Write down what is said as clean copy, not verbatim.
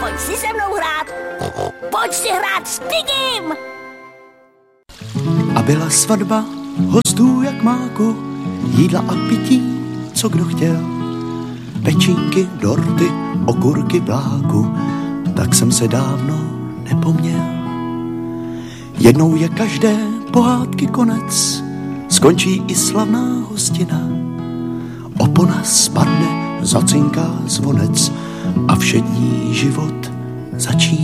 pojď si se mnou hrát. Pojď si hrát s Pigim. A byla svatba hostů jak máku, jídla a pití, co kdo chtěl. Pečínky, dorty, okurky, bláku, tak jsem se dávno nepomněl. Jednou je každé pohádky konec, skončí i slavná hostina. Opona spadne, zacinká zvonec a všední život začíná.